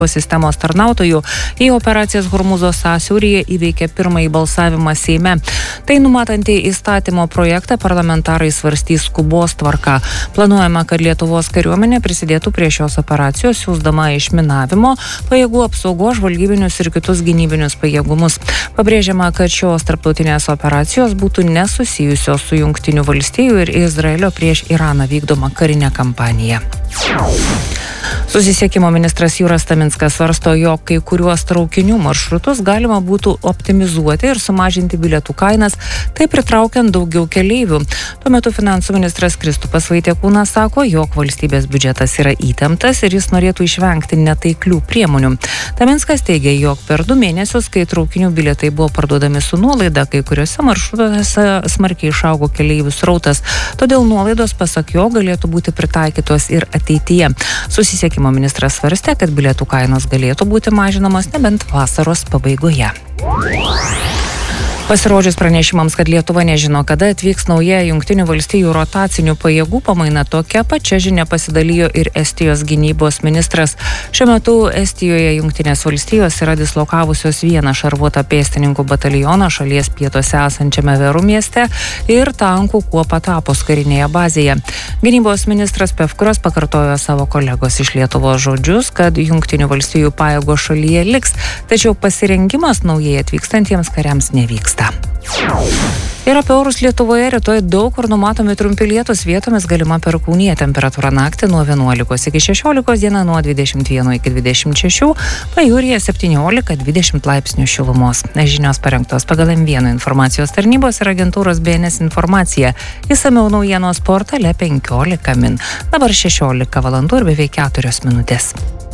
sistemos tarnautojų į operacijas Hormūzo sąsiauryje įveikė pirmąjį balsavimą Seime. Tai numatantį įstatymo projektą parlamentarai svarstys skubos tvarka. Planuojama, kad Lietuvos kariuomenė prisidėtų prie šios operacijos, siųsdama išminavimo, pajėgų apsaugos, žvalgybinius ir kitus gynybinius pajėgumus. Pabrėžiama, kad šios tarptautinės operacijos būtų nesusijusios su Jungtinių valstijų ir Izraelio prieš Iraną vykdoma karinė kampanija. Susisiekimo ministras Jūras Taminskas svarsto, jog kai kuriuos traukinių maršrutus galima būtų optimizuoti ir sumažinti bilietų kainas, taip pritraukiant daugiau keleivių. Tuo metu finansų ministras Kristupas Vaitiekūnas sako, jog valstybės biudžetas yra įtemptas ir jis norėtų išvengti netaiklių priemonių. Taminskas teigia, jog per 2 mėnesius, kai traukinių bilietai buvo parduodami su nuolaida, kai kuriuose maršrutuose smarkiai išaugo keleivių srautas, todėl nuolaidos pasak jo galėtų būti pritaikytos ir ateityje. Susisiekimo ministras svarstė, kad bilietų kainos galėtų būti mažinamos nebent vasaros pabaigoje. Pasirodžius pranešimams, kad Lietuva nežino, kada atvyks nauja Jungtinių valstijų rotacinių pajėgų pamaina, tokia pačia žinia pasidalijo ir Estijos gynybos ministras. Šiuo metu Estijoje Jungtinės valstijos yra dislokavusios vieną šarvuotą pėstininkų batalioną šalies pietuose esančiame Verų mieste ir tankų kuopą Tapos karinėje bazėje. Gynybos ministras Pevkuras pakartojo savo kolegos iš Lietuvos žodžius, kad Jungtinių valstijų pajėgos šalyje liks, tačiau pasirengimas naujai atvykstantiems kariams nevyksta. Ir apie orus Lietuvoje rytoj daug kur numatomi trumpi lietūs, vietomis galima perkūnija, temperatūra naktį nuo 11 iki 16, diena nuo 21 iki 26, pajūryje 17-20 laipsnių šilumos. Žinios parengtos pagal M1 informacijos tarnybos ir agentūros BNS informacija. Išsamiau naujienos portale 15 min. Dabar 16 valandų ir beveik 4 minutės.